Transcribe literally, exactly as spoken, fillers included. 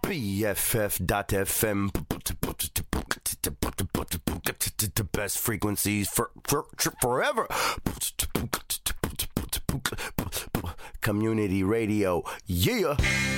B F F dot F M. The best frequencies for, for forever. Community radio. Yeah.